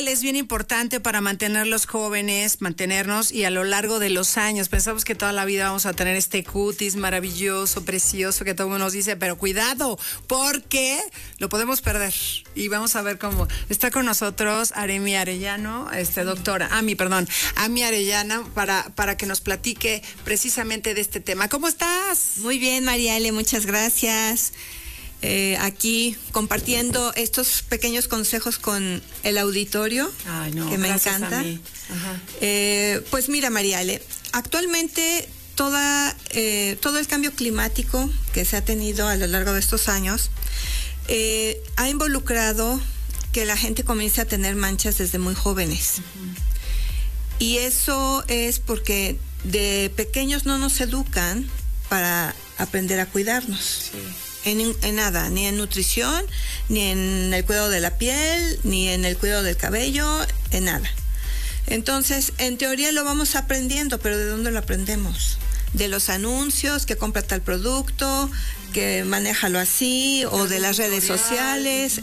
es bien importante para mantenerlos jóvenes, mantenernos y a lo largo de los años. Pensamos que toda la vida vamos a tener este cutis maravilloso, precioso, que todo el mundo nos dice, pero cuidado, porque lo podemos perder. Y vamos a ver cómo. Está con nosotros Ami Arellano, Ami Arellano, para que nos platique precisamente de este tema. ¿Cómo estás? Muy bien, Mariale, muchas gracias. Aquí compartiendo estos pequeños consejos con el auditorio. Ay, no, que me encanta. Pues mira, Mariale, actualmente todo el cambio climático que se ha tenido a lo largo de estos años ha involucrado que la gente comience a tener manchas desde muy jóvenes. Y eso es porque de pequeños no nos educan para aprender a cuidarnos. Sí. En nada, ni en nutrición, ni en el cuidado de la piel, ni en el cuidado del cabello, en nada. Entonces, en teoría lo vamos aprendiendo, pero ¿de dónde lo aprendemos? De los anuncios, que compra tal producto, que manéjalo así, o de las redes sociales.